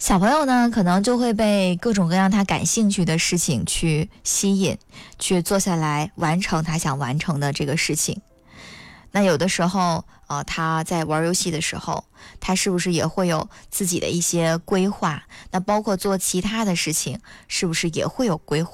小朋友呢，可能就会被各种各样他感兴趣的事情去吸引，去坐下来完成他想完成的这个事情。那有的时候，他在玩游戏的时候，他是不是也会有自己的一些规划？那包括做其他的事情，是不是也会有规划？